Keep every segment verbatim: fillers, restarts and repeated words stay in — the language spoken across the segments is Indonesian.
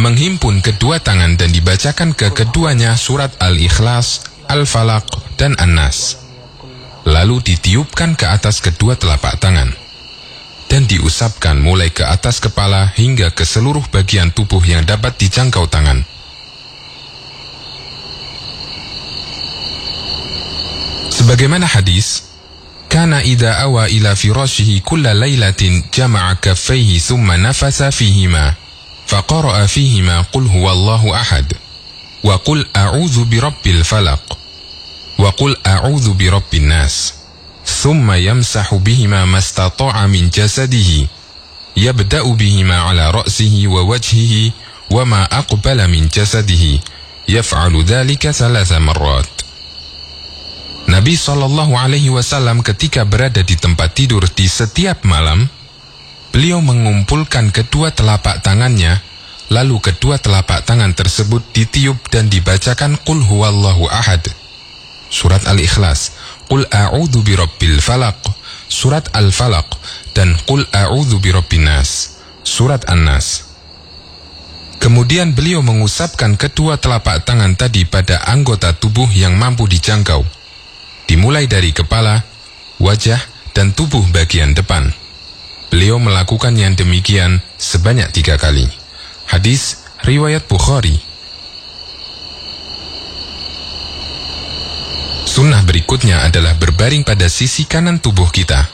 menghimpun kedua tangan dan dibacakan ke keduanya surat Al-Ikhlas, Al-Falaq, dan An-Nas. Lalu ditiupkan ke atas kedua telapak tangan dan diusapkan mulai ke atas kepala hingga ke seluruh bagian tubuh yang dapat dijangkau tangan. Sebagaimana hadis, kana idza awa ila firashihi kulla lailatin jama'a kaffaihi thumma nafasa fihima faqara'a fihima qul huwallahu ahad wa qul a'udzu birabbil falaq wa qul a'udzu birabbin nas thumma yamsahu bihima mastata'a min jasadihi yabda'u bihima ala ra'sihi wa wajhihi wa ma aqbala min jasadihi yaf'alu dhalika thalatha marrat. Nabi shallallahu alaihi wasallam ketika berada di tempat tidur di setiap malam, beliau mengumpulkan kedua telapak tangannya, lalu kedua telapak tangan tersebut ditiup dan dibacakan Qul huwallahu ahad, surat Al-Ikhlas, Qul a'udzu birabbil falaq, surat Al-Falaq, dan Qul a'udzu birabbin nas, surat An-Nas. Kemudian beliau mengusapkan kedua telapak tangan tadi pada anggota tubuh yang mampu dijangkau, dimulai dari kepala, wajah, dan tubuh bagian depan. Beliau melakukan yang demikian sebanyak tiga kali. Hadis riwayat Bukhari. Sunnah berikutnya adalah berbaring pada sisi kanan tubuh kita.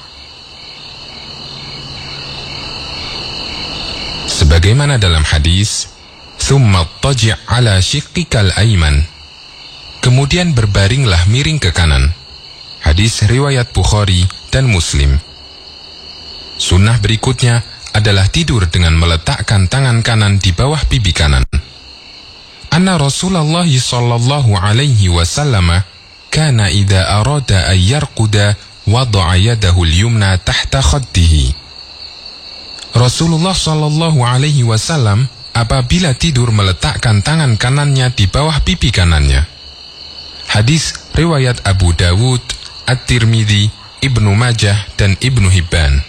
Sebagaimana dalam hadis, "Tsumma taji' ala shiqqikal ayman." Kemudian berbaringlah miring ke kanan. Hadis riwayat Bukhari dan Muslim. Sunnah berikutnya adalah tidur dengan meletakkan tangan kanan di bawah pipi kanan. Anna Rasulullah sallallahu alaihi wasallam kana idza arada an yarquda wada'a yadahu al-yumna tahta khaddihi. Rasulullah sallallahu alaihi wasallam apabila tidur meletakkan tangan kanannya di bawah pipi kanannya. Hadis riwayat Abu Dawud, At-Tirmidzi, Ibnu Majah, dan Ibnu Hibban.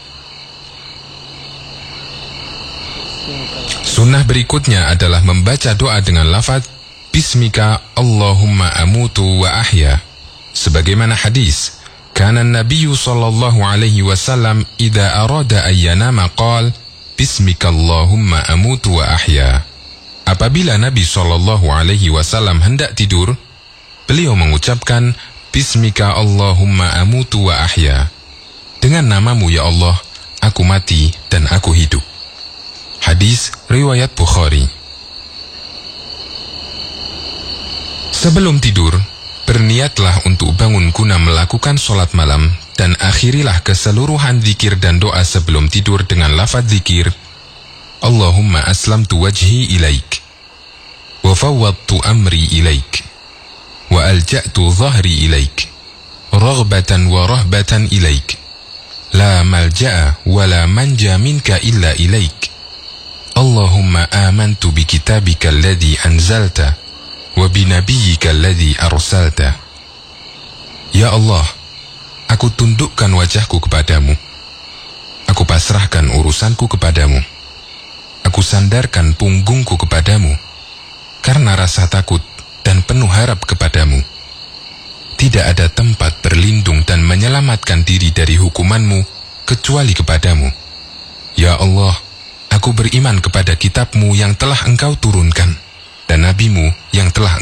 Sunnah berikutnya adalah membaca doa dengan lafaz Bismika Allahumma amutu wa ahya. Sebagaimana hadis, kana Nabiyyu sallallahu alaihi wasallam idza arada an yanama qala Bismika Allahumma amutu wa ahya. Apabila Nabi sallallahu alaihi wasallam hendak tidur, beliau mengucapkan Bismika Allahumma amutu wa ahya. Dengan namamu ya Allah, aku mati dan aku hidup. Hadis riwayat Bukhari. Sebelum tidur, berniatlah untuk bangun guna melakukan sholat malam dan akhirilah keseluruhan zikir dan doa sebelum tidur dengan lafaz zikir Allahumma aslamtu wajhi ilaik wa fawwadtu amri ilaik wa alja'tu dhahri ilaik raghbatan wa rahbatan ilaik la malja'a wa la manja minka illa ilaik Allahumma amantu bi kitabika alladhi anzalta wa bi nabiyyika alladhi arsalta. Ya Allah, aku tundukkan wajahku kepadamu, aku pasrahkan urusanku kepadamu, aku sandarkan punggungku kepadamu karena rasa takut dan penuh harap kepadamu. Tidak ada tempat berlindung dan menyelamatkan diri dari hukumanmu kecuali kepadamu. Ya Allah, aku beriman kepada kitabmu yang telah engkau turunkan dan nabimu yang telah